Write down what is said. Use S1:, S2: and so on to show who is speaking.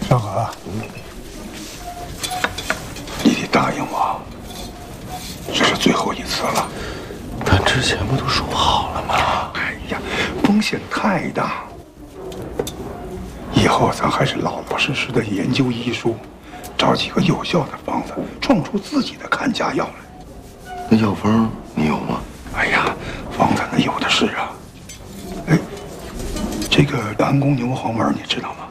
S1: 少河，你得答应我，这是最后一次了。
S2: 咱之前不都说好了吗？
S1: 哎呀，风险太大。以后咱还是老老实实的研究医术，找几个有效的方子，创出自己的看家药来。
S2: 那药方你有吗？
S1: 哎呀，方子那有的是啊。哎，这个安宫牛黄丸你知道吗？